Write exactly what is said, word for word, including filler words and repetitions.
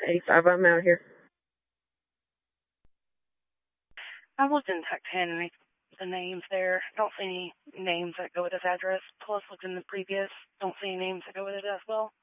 eighty-five. I'm out here. I've looked in Tech ten and the names there. Don't see any names that go with this address. Plus, looked in the previous. Don't see any names that go with it as well.